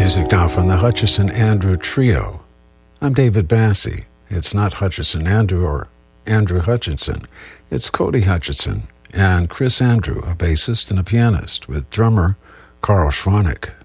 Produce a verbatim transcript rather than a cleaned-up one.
music now from the Hutchison Andrew Trio. I'm David Bassey. It's not Hutchison Andrew or Andrew Hutchinson. It's Cody Hutchison and Chris Andrew, a bassist and a pianist, with drummer Carl Schwanek.